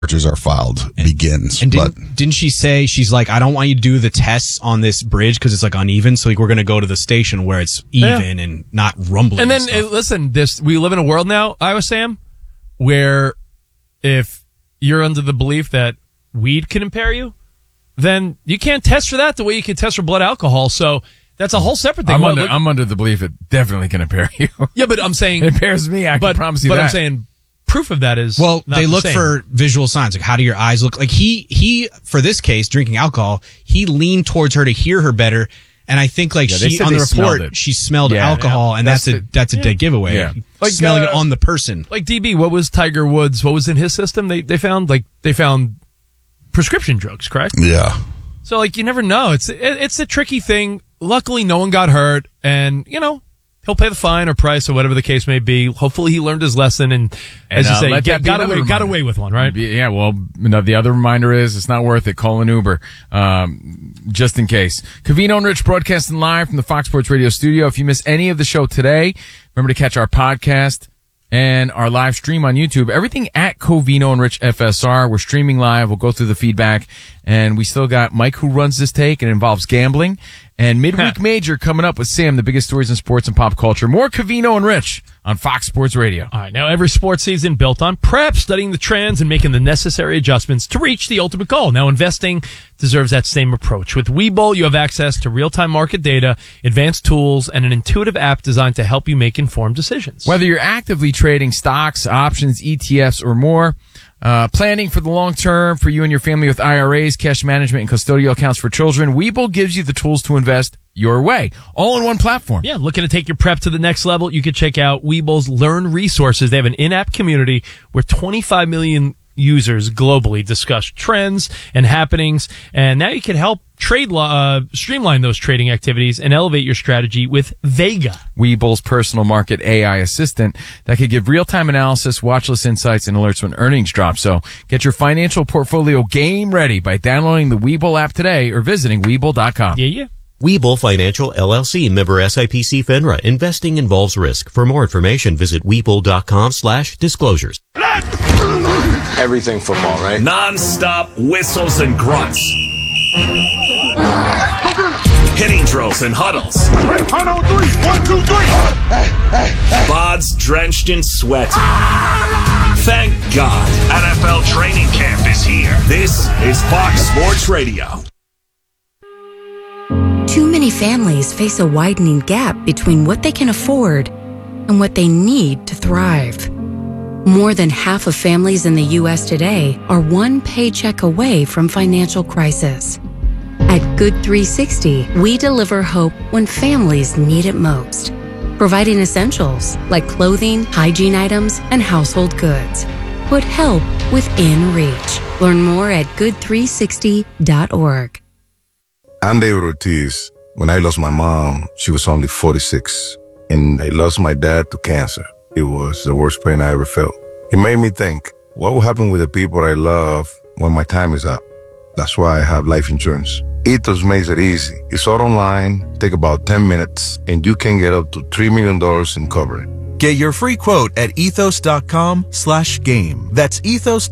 charges are filed begins. And didn't she say, she's like, I don't want you to do the tests on this bridge because it's like uneven. So like, we're going to go to the station where it's even and not rumbling. And then listen, we live in a world now, Iowa Sam, where if you're under the belief that weed can impair you, then you can't test for that the way you can test for blood alcohol. So that's a whole separate thing. I'm under the belief it definitely can impair you. Yeah, but I'm saying it impairs me. I can promise you that. But I'm saying proof of that is they look for visual signs, like how do your eyes look? Like he for this case, drinking alcohol, he leaned towards her to hear her better, and I think like she on the report she smelled alcohol, and that's a dead giveaway. Yeah. Like smelling it on the person. Like DB, what was Tiger Woods? What was in his system? They found prescription drugs, correct? Yeah. So like you never know. It's a tricky thing. Luckily, no one got hurt, and he'll pay the fine or price or whatever the case may be. Hopefully, he learned his lesson, and as you say, got away with one, right? Yeah. Well, the other reminder is it's not worth it. Call an Uber, just in case. Covino and Rich broadcasting live from the Fox Sports Radio studio. If you miss any of the show today, remember to catch our podcast and our live stream on YouTube. Everything at Covino and Rich FSR. We're streaming live. We'll go through the feedback. And we still got Mike who runs this take. It involves gambling. And Midweek Major coming up with Sam, the biggest stories in sports and pop culture. More Covino and Rich on Fox Sports Radio. All right, now every sports season built on prep, studying the trends, and making the necessary adjustments to reach the ultimate goal. Now investing deserves that same approach. With Webull, you have access to real-time market data, advanced tools, and an intuitive app designed to help you make informed decisions. Whether you're actively trading stocks, options, ETFs, or more, planning for the long term for you and your family with IRAs, cash management, and custodial accounts for children, Webull gives you the tools to invest your way, all in one platform. Yeah, looking to take your prep to the next level? You can check out Webull's Learn Resources. They have an in-app community where 25 million users globally discuss trends and happenings, and now you can help streamline those trading activities and elevate your strategy with Vega, Webull's personal market AI assistant that could give real-time analysis, watch list insights, and alerts when earnings drop. So get your financial portfolio game ready by downloading the Webull app today or visiting Webull.com. Yeah. Webull Financial LLC, member SIPC FINRA. Investing involves risk. For more information, visit Webull.com/disclosures. Everything football, right? Non-stop whistles and grunts. Hitting drills and huddles. 1, 2, 3. Bods drenched in sweat. Thank God NFL training camp is here. This is Fox Sports Radio. Too many families face a widening gap between what they can afford and what they need to thrive. More than half of families in the U.S. today are one paycheck away from financial crisis. At Good 360, we deliver hope when families need it most, providing essentials like clothing, hygiene items, and household goods. Put help within reach. Learn more at good360.org. I'm David Ortiz. When I lost my mom, she was only 46, and I lost my dad to cancer. It was the worst pain I ever felt. It made me think, what will happen with the people I love when my time is up? That's why I have life insurance. Ethos makes it easy. It's all online, take about 10 minutes, and you can get up to $3 million in coverage. Get your free quote at ethos.com/game. That's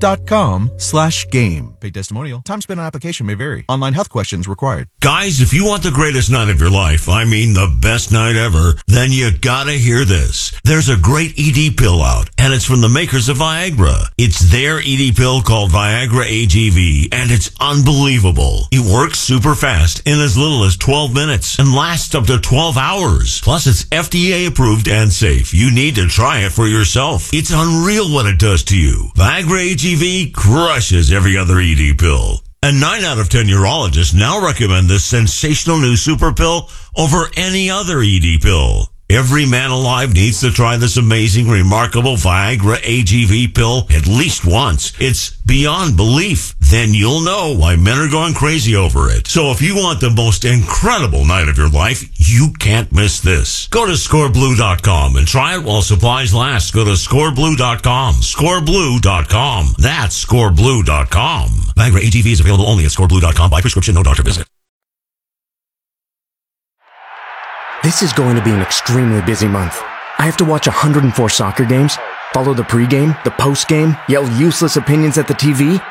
ethos.com/game. Paid testimonial. Time spent on application may vary. Online health questions required. Guys, if you want the greatest night of your life, I mean the best night ever, then you gotta hear this. There's a great ED pill out, and it's from the makers of Viagra. It's their ED pill called Viagra AGV, and it's unbelievable. It works super fast in as little as 12 minutes and lasts up to 12 hours. Plus, it's FDA approved and safe. You need to try it for yourself. It's unreal what it does to you. Viagra AGV crushes every other ED pill. And 9 out of 10 urologists now recommend this sensational new super pill over any other ED pill. Every man alive needs to try this amazing, remarkable Viagra AGV pill at least once. It's beyond belief. Then you'll know why men are going crazy over it. So if you want the most incredible night of your life, you can't miss this. Go to scoreblue.com and try it while supplies last. Go to scoreblue.com. Scoreblue.com. That's scoreblue.com. Viagra AGV is available only at scoreblue.com by prescription, no doctor visit. This is going to be an extremely busy month. I have to watch 104 soccer games, Follow the pregame, the postgame, yell useless opinions at the TV?